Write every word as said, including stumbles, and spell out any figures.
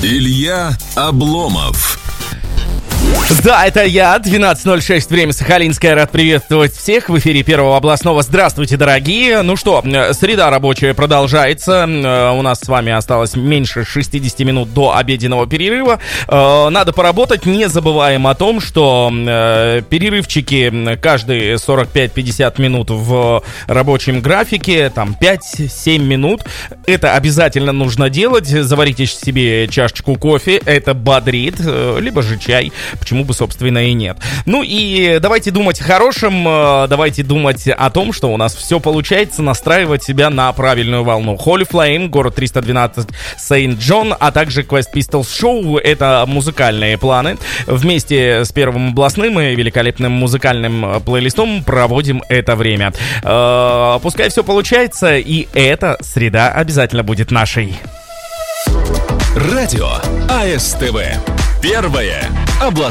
Илья Обломов. Да, это я, двенадцать ноль шесть, время Сахалинское. Рад приветствовать всех в эфире Первого областного. Здравствуйте, дорогие. Ну что, среда рабочая продолжается. У нас с вами осталось меньше шестьдесят минут до обеденного перерыва. Надо поработать. Не забываем о том, что перерывчики каждые сорок пять пятьдесят минут в рабочем графике, там пять-семь минут. Это обязательно нужно делать. Заварите себе чашечку кофе, это бодрит, либо же чай. Почему бы, собственно, и нет. Ну и давайте думать о хорошем, давайте думать о том, что у нас все получается, настраивать себя на правильную волну. Holy Flame, город триста двенадцать, Сейнт-Джон, а также Quest Pistols Show — это музыкальные планы. Вместе с Первым областным и великолепным музыкальным плейлистом проводим это время. Пускай все получается, и эта среда обязательно будет нашей. Радио АСТВ. Первое областное.